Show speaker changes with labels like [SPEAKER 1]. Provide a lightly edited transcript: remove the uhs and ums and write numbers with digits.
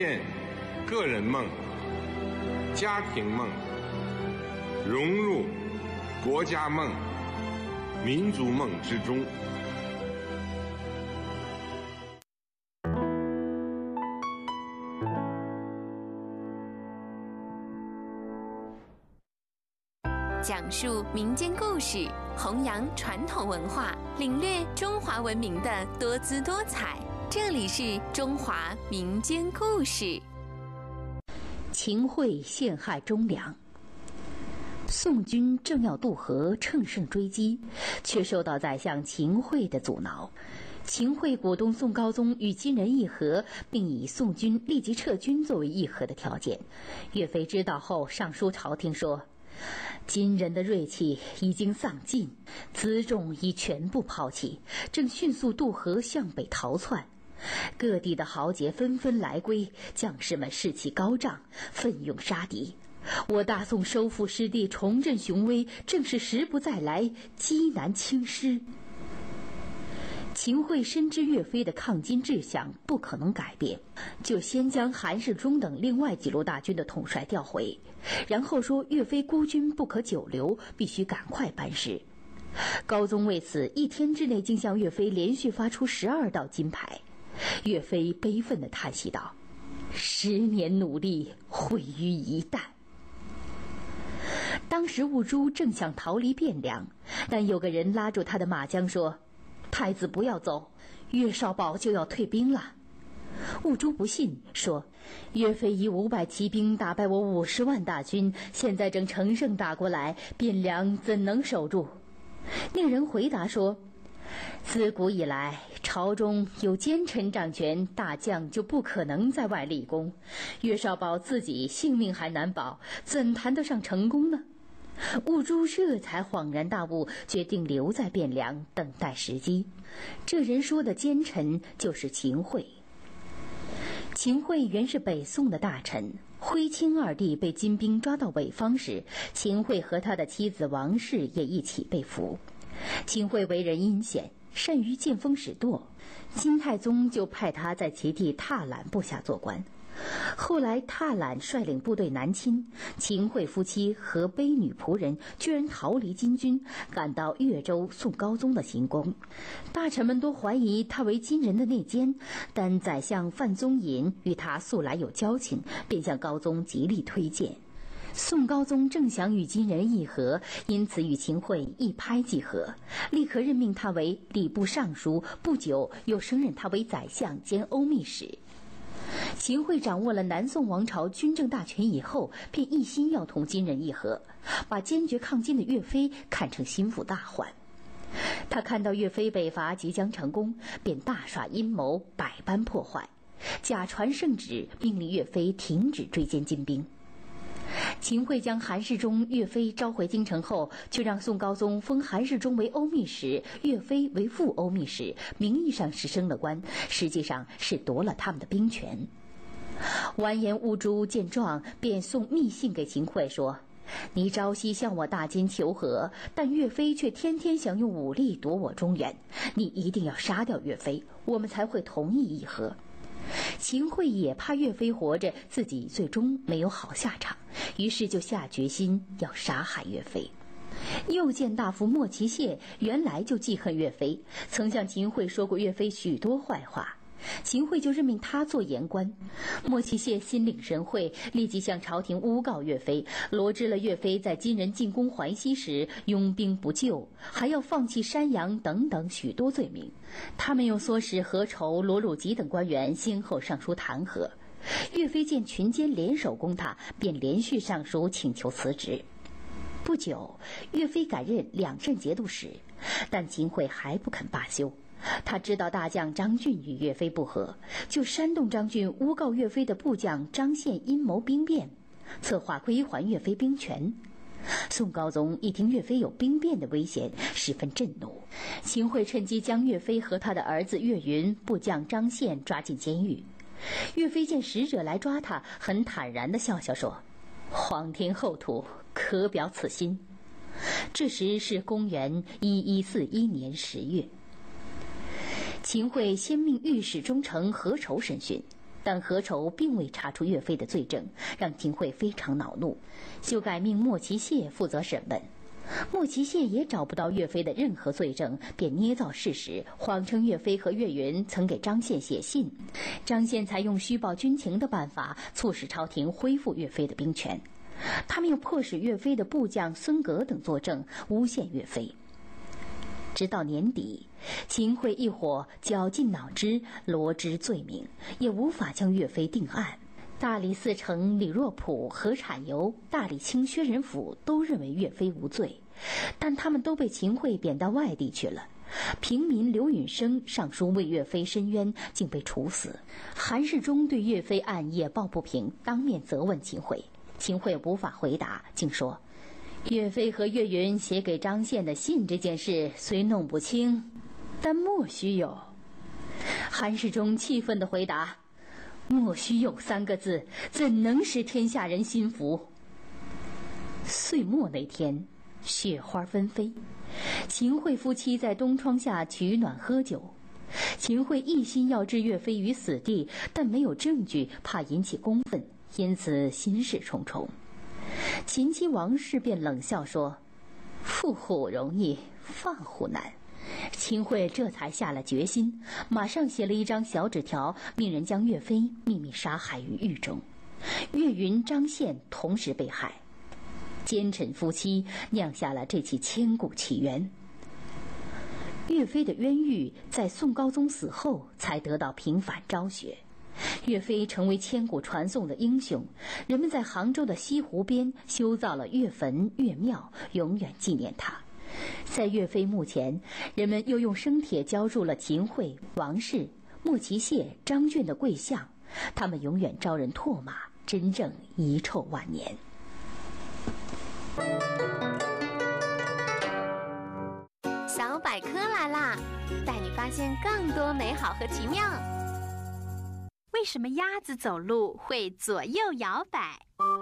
[SPEAKER 1] 现个人梦、家庭梦，融入国家梦、民族梦之中。
[SPEAKER 2] 讲述民间故事，弘扬传统文化，领略中华文明的多姿多彩。这里是中华民间故事。
[SPEAKER 3] 秦桧陷害忠良。宋军正要渡河乘胜追击，却受到宰相秦桧的阻挠。秦桧鼓动宋高宗与金人议和，并以宋军立即撤军作为议和的条件。岳飞知道后上书朝廷说，金人的锐气已经丧尽，辎重已全部抛弃，正迅速渡河向北逃窜。各地的豪杰纷纷来归，将士们士气高涨，奋勇杀敌。我大宋收复失地，重振雄威，正是时不再来，机难轻失。秦桧深知岳飞的抗金志向不可能改变，就先将韩世忠等另外几路大军的统帅调回，然后说岳飞孤军不可久留，必须赶快班师。高宗为此一天之内竟向岳飞连续发出12道金牌。岳飞悲愤地叹息道：10年努力毁于一旦。当时兀术正想逃离汴梁，但有个人拉住他的马缰说，太子不要走，岳少保就要退兵了。兀术不信，说岳飞以500骑兵打败我50万大军，现在正乘胜打过来，汴梁怎能守住？那人回答说，自古以来朝中有奸臣掌权，大将就不可能在外立功，岳少保自己性命还难保，怎谈得上成功呢？兀术这才恍然大悟，决定留在汴梁等待时机。这人说的奸臣就是秦桧。秦桧原是北宋的大臣，徽钦二帝被金兵抓到北方时，秦桧和他的妻子王氏也一起被俘。秦桧为人阴险，善于见风使舵，金太宗就派他在其弟踏懒部下做官。后来踏懒率领部队南侵，秦桧夫妻和卑女仆人居然逃离金军，赶到越州宋高宗的行宫。大臣们都怀疑他为金人的内奸，但宰相范宗寅与他素来有交情，便向高宗极力推荐。宋高宗正想与金人议和，因此与秦桧一拍即合，立刻任命他为礼部尚书，不久又升任他为宰相兼欧密使。秦桧掌握了南宋王朝军政大权以后，便一心要同金人议和，把坚决抗金的岳飞看成心腹大患。他看到岳飞北伐即将成功，便大耍阴谋，百般破坏，假传圣旨，命令岳飞停止追歼金兵。秦桧将韩世忠、岳飞召回京城后，却让宋高宗封韩世忠为欧密使，岳飞为副欧密使，名义上是升了官，实际上是夺了他们的兵权。完颜兀术见状，便送密信给秦桧说，你朝夕向我大金求和，但岳飞却天天想用武力夺我中原，你一定要杀掉岳飞，我们才会同意议和。秦桧也怕岳飞活着，自己最终没有好下场，于是就下决心要杀害岳飞。右监大夫莫奇谢原来就记恨岳飞，曾向秦桧说过岳飞许多坏话，秦桧就任命他做言官。莫奇谢心领神会，立即向朝廷诬告岳飞，罗织了岳飞在金人进攻淮西时拥兵不救，还要放弃山阳等等许多罪名。他们又唆使何愁、罗汝吉等官员先后上书弹劾。岳飞见群奸联手攻他，便连续上书请求辞职。不久，岳飞改任两镇节度使，但秦桧还不肯罢休。他知道大将张俊与岳飞不和，就煽动张俊诬告岳飞的部将张宪阴谋兵变，策划归还岳飞兵权。宋高宗一听岳飞有兵变的危险，十分震怒。秦桧趁机将岳飞和他的儿子岳云、部将张宪抓进监狱。岳飞见使者来抓他，很坦然地笑笑说，皇天厚土，可表此心。这时是公元1141年10月。秦桧先命御史中丞何愁审讯， 但何愁并未查出岳飞的罪证，让秦桧非常恼怒，修改命莫其谢负责审问。莫其谢也找不到岳飞的任何罪证，便捏造事实，谎称岳飞和岳云曾给张宪写信，张宪才用虚报军情的办法，促使朝廷恢复岳飞的兵权。他们又迫使岳飞的部将孙革等作证，诬陷岳飞。直到年底，秦桧一伙绞尽脑汁罗织罪名，也无法将岳飞定案。大理寺丞李若甫、何产由、大理卿薛仁甫都认为岳飞无罪，但他们都被秦桧贬到外地去了。平民刘允生上书为岳飞申冤，竟被处死。韩世忠对岳飞案也抱不平，当面责问秦桧。秦桧无法回答，竟说岳飞和岳云写给张宪的信这件事虽弄不清，但莫须有。韩世忠气愤地回答，莫须有3个字怎能使天下人心服？岁末那天，雪花纷飞，秦桧夫妻在东窗下取暖喝酒。秦桧一心要置岳飞于死地，但没有证据，怕引起公愤，因此心事重重。秦妻王氏便冷笑说，缚虎容易，放虎难。秦桧这才下了决心，马上写了一张小纸条，命人将岳飞秘密杀害于狱中。岳云、张宪同时被害，奸臣夫妻酿下了这起千古奇冤。岳飞的冤狱在宋高宗死后才得到平反昭雪，岳飞成为千古传颂的英雄，人们在杭州的西湖边修造了岳坟、岳庙，永远纪念他。在岳飞墓前，人们又用生铁浇筑了秦桧、王氏、莫其谢、张俊的跪像，他们永远招人唾骂，真正遗臭万年。
[SPEAKER 2] 小百科来啦，带你发现更多美好和奇妙。为什么鸭子走路会左右摇摆？